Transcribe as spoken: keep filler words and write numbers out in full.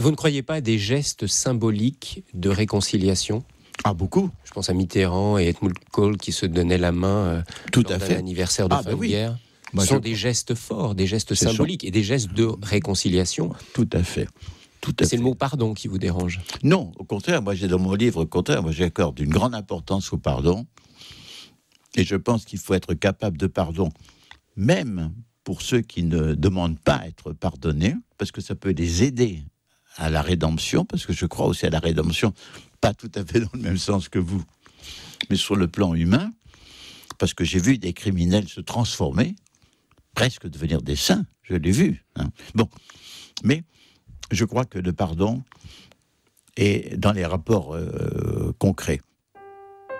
Vous ne croyez pas à des gestes symboliques de réconciliation ? Ah, beaucoup. Je pense à Mitterrand et Helmut Kohl qui se donnaient la main euh, Tout lors à d'un fait. anniversaire de Ah, fin bah de oui. guerre. Moi, Ce sont je- des gestes forts, des gestes Ce sont- symboliques et des gestes de réconciliation. Tout à fait. Tout à C'est fait. le mot pardon qui vous dérange. Non, au contraire, moi j'ai dans mon livre, au contraire, moi j'accorde une grande importance au pardon. Et je pense qu'il faut être capable de pardon, même pour ceux qui ne demandent pas à être pardonnés, parce que ça peut les aider à la rédemption, parce que je crois aussi à la rédemption, pas tout à fait dans le même sens que vous, mais sur le plan humain, parce que j'ai vu des criminels se transformer, presque devenir des saints, je l'ai vu. Hein. Bon, mais je crois que le pardon est dans les rapports euh, concrets.